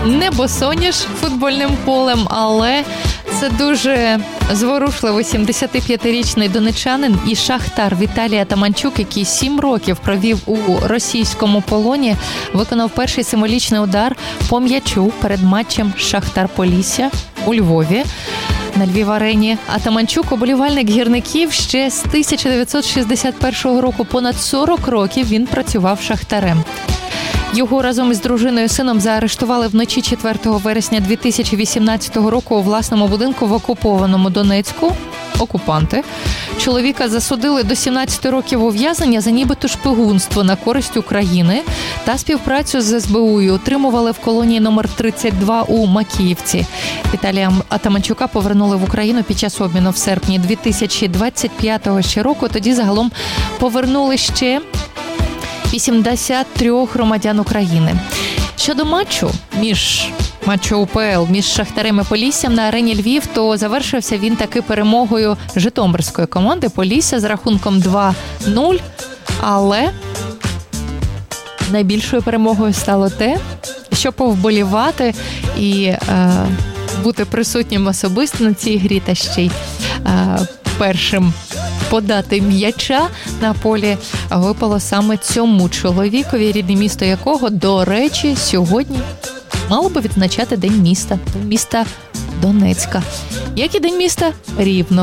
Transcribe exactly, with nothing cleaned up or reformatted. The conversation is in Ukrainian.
не босоніж футбольним полем, але це дуже зворушливий сімдесятип'ятирічний донечанин і шахтар Віталій Атаманчук, який сім років провів у російському полоні, виконав перший символічний удар по м'ячу перед матчем Шахтар-Полісся у Львові. На Львів-арені Атаманчук – уболівальник гірників. Ще з тисяча дев'ятсот шістдесят першого року, понад сорок років, він працював шахтарем. Його разом із дружиною і сином заарештували вночі четвертого вересня дві тисячі вісімнадцятого року у власному будинку в окупованому Донецьку. Окупанти. Чоловіка засудили до сімнадцяти років ув'язнення за нібито шпигунство на користь України та співпрацю з ес бе у. Утримували в колонії номер тридцять два у Макіївці. Віталія Атаманчука повернули в Україну під час обміну в серпні дві тисячі двадцять п'ятого ще року. Тоді загалом повернули ще вісімдесят три громадян України. Щодо матчу між матчу у пе ел між Шахтарем і Поліссям на арені Львів, то завершився він таки перемогою житомирської команди Полісся з рахунком два нуль. Але найбільшою перемогою стало те, що повболівати і е, бути присутнім особисто на цій грі та ще й е, першим подати м'яча на полі випало саме цьому чоловікові, рідне місто якого, до речі, сьогодні мало би відзначати День міста, День міста Донецька. Як і День міста Рівно.